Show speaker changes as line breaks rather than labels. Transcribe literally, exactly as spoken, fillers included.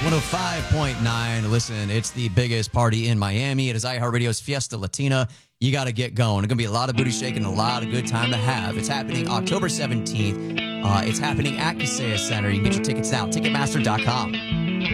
one oh five point nine. Listen, it's the biggest party in Miami. It is iHeartRadio's Fiesta Latina. You got to get going. It's going to be a lot of booty shaking, a lot of good time to have. It's happening October seventeenth. Uh, it's happening at Kaseya Center. You can get your tickets now, Ticketmaster dot com.